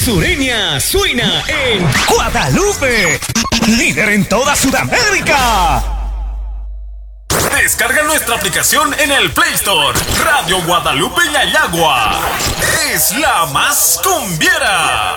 Sureña suena en Guadalupe, líder en toda Sudamérica. Descarga nuestra aplicación en el Play Store. Radio Guadalupe Ñayagua es la más cumbiera.